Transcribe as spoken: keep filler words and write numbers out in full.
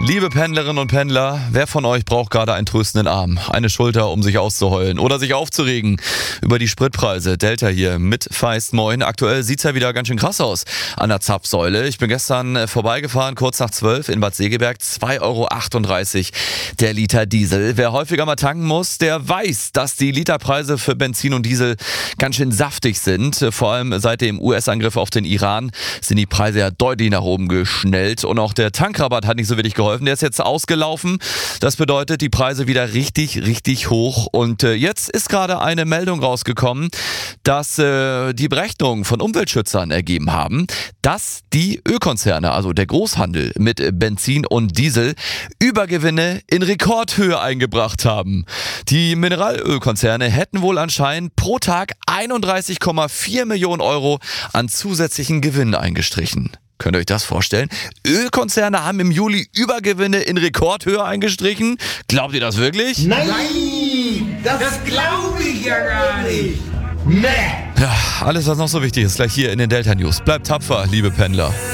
Liebe Pendlerinnen und Pendler, wer von euch braucht gerade einen tröstenden Arm, eine Schulter, um sich auszuheulen oder sich aufzuregen über die Spritpreise? Delta hier mit Feist, moin. Aktuell sieht's ja wieder ganz schön krass aus an der Zapfsäule. Ich bin gestern vorbeigefahren, kurz nach zwölf in Bad Segeberg, zwei Euro achtunddreißig der Liter Diesel. Wer häufiger mal tanken muss, der weiß, dass die Literpreise für Benzin und Diesel ganz schön saftig sind. Vor allem seit dem U S-Angriff auf den Iran sind die Preise ja deutlich nach oben geschnellt und auch der Tankrabatt hat nicht so wirklich geholfen. Der ist jetzt ausgelaufen. Das bedeutet, die Preise wieder richtig, richtig hoch. Und äh, jetzt ist gerade eine Meldung rausgekommen, dass äh, die Berechnungen von Umweltschützern ergeben haben, dass die Ölkonzerne, also der Großhandel mit Benzin und Diesel, Übergewinne in Rekordhöhe eingebracht haben. Die Mineralölkonzerne hätten wohl anscheinend pro Tag einunddreißig Komma vier Millionen Euro an zusätzlichen Gewinn eingestrichen. Könnt ihr euch das vorstellen? Ölkonzerne haben im Juli Übergewinne in Rekordhöhe eingestrichen. Glaubt ihr das wirklich? Nein, das, das glaube ich ja gar nicht. Nee. Ja, alles, was noch so wichtig ist, gleich hier in den Delta News. Bleibt tapfer, liebe Pendler.